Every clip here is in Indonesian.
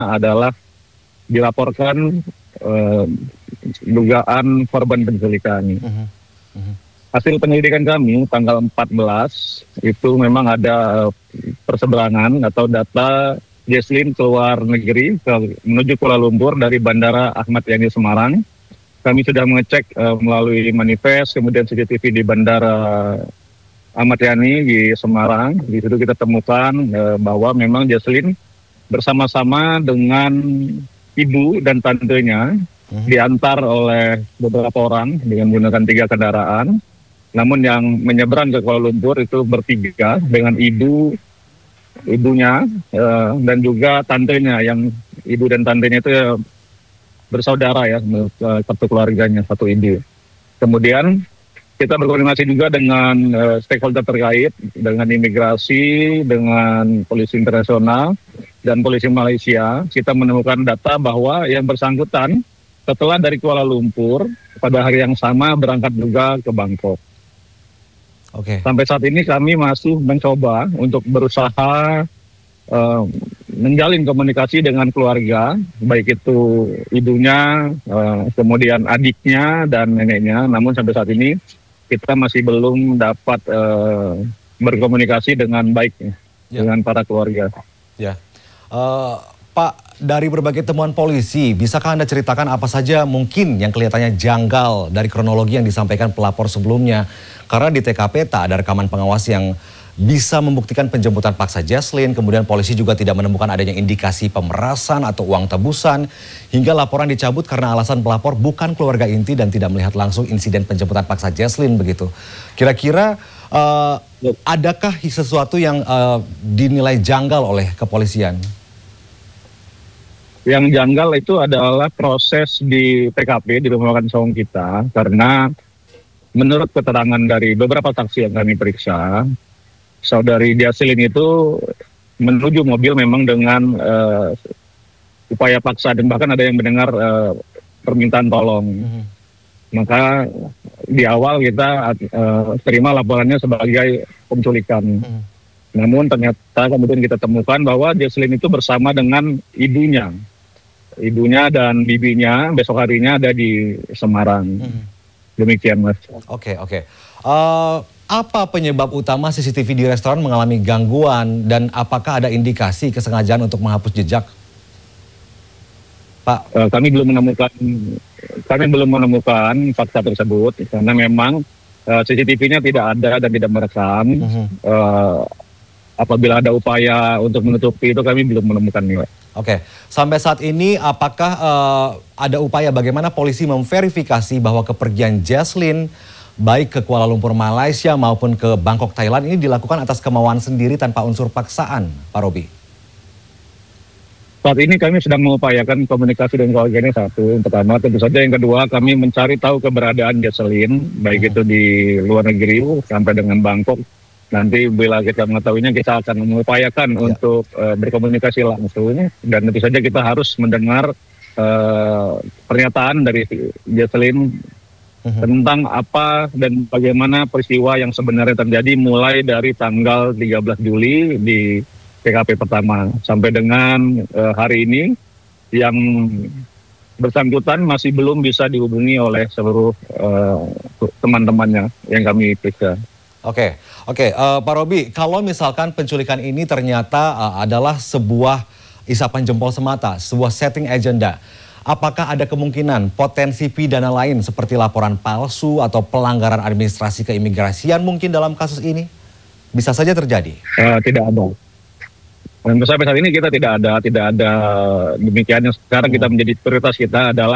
adalah dilaporkan eh, dugaan korban penculikan. Mhm, mhm. Hasil penyelidikan kami tanggal 14 itu memang ada perseberangan atau data Jesslyn keluar negeri menuju Kuala Lumpur dari Bandara Ahmad Yani Semarang. Kami sudah mengecek melalui manifest, kemudian CCTV di Bandara Ahmad Yani di Semarang. Di situ kita temukan bahwa memang Jesslyn bersama-sama dengan ibu dan tantenya diantar oleh beberapa orang dengan menggunakan 3 kendaraan. Namun yang menyeberang ke Kuala Lumpur itu bertiga dengan ibunya dan juga tantenya, yang ibu dan tantenya itu bersaudara ya, satu keluarganya, satu ibu. Kemudian kita berkoordinasi juga dengan stakeholder terkait, dengan imigrasi, dengan polisi internasional, dan polisi Malaysia. Kita menemukan data bahwa yang bersangkutan setelah dari Kuala Lumpur pada hari yang sama berangkat juga ke Bangkok. Oke. Sampai saat ini kami masih mencoba untuk berusaha menjalin komunikasi dengan keluarga, baik itu ibunya, kemudian adiknya dan neneknya. Namun sampai saat ini kita masih belum dapat berkomunikasi dengan baik dengan para keluarga. Ya, Pak, dari berbagai temuan polisi, bisakah Anda ceritakan apa saja mungkin yang kelihatannya janggal dari kronologi yang disampaikan pelapor sebelumnya? Karena di TKP tak ada rekaman pengawas yang bisa membuktikan penjemputan paksa Jesslyn, kemudian polisi juga tidak menemukan adanya indikasi pemerasan atau uang tebusan, hingga laporan dicabut karena alasan pelapor bukan keluarga inti dan tidak melihat langsung insiden penjemputan paksa Jesslyn begitu. Kira-kira adakah sesuatu yang dinilai janggal oleh kepolisian? Yang janggal itu adalah proses di TKP, di rumah makan Saung kita, karena menurut keterangan dari beberapa saksi yang kami periksa, saudari Jesslyn itu menuju mobil memang dengan upaya paksa, dan bahkan ada yang mendengar permintaan tolong. Maka di awal kita terima laporannya sebagai penculikan. Namun ternyata kemudian kita temukan bahwa Jesslyn itu bersama dengan ibunya dan bibinya besok harinya ada di Semarang. Demikian, Mas. Oke. Apa penyebab utama CCTV di restoran mengalami gangguan dan apakah ada indikasi kesengajaan untuk menghapus jejak, Pak? Kami belum menemukan fakta tersebut karena memang CCTV-nya tidak ada dan tidak merekam. Apabila ada upaya untuk menutupi itu kami belum menemukan nilai. Oke, sampai saat ini apakah ada upaya bagaimana polisi memverifikasi bahwa kepergian Jesslyn baik ke Kuala Lumpur Malaysia maupun ke Bangkok Thailand ini dilakukan atas kemauan sendiri tanpa unsur paksaan, Pak Robi? Saat ini kami sedang mengupayakan komunikasi dengan keluarganya satu, yang pertama. Tentu saja yang kedua kami mencari tahu keberadaan Jesslyn, baik itu di luar negeri sampai dengan Bangkok. Nanti bila kita mengetahuinya kita akan mengupayakan untuk berkomunikasi langsung, dan tentu saja kita harus mendengar pernyataan dari Jesslyn tentang apa dan bagaimana peristiwa yang sebenarnya terjadi mulai dari tanggal 13 Juli di PKP pertama sampai dengan hari ini, yang bersangkutan masih belum bisa dihubungi oleh seluruh teman-temannya yang kami periksa. Oke, Pak Robi, kalau misalkan penculikan ini ternyata adalah sebuah isapan jempol semata, sebuah setting agenda, apakah ada kemungkinan potensi pidana lain seperti laporan palsu atau pelanggaran administrasi keimigrasian mungkin dalam kasus ini? Bisa saja terjadi? Tidak ada. Dan sampai saat ini kita tidak ada demikian. Yang sekarang kita menjadi prioritas kita adalah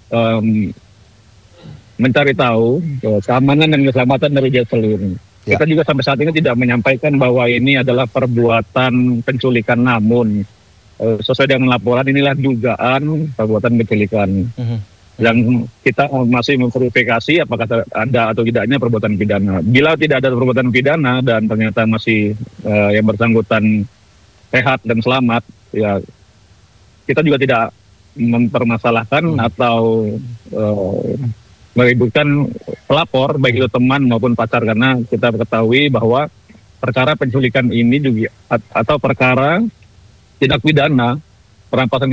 mencari tahu keamanan dan keselamatan dari Jesslyn. Kita juga sampai saat ini tidak menyampaikan bahwa ini adalah perbuatan penculikan, namun sesuai dengan laporan inilah dugaan perbuatan penculikan. Yang kita masih memverifikasi apakah ada atau tidaknya perbuatan pidana. Bila tidak ada perbuatan pidana dan ternyata masih yang bersangkutan sehat dan selamat, ya kita juga tidak mempermasalahkan atau meributkan pelapor, baik itu teman maupun pacar, karena kita ketahui bahwa perkara penculikan ini juga atau perkara tindak pidana perampasan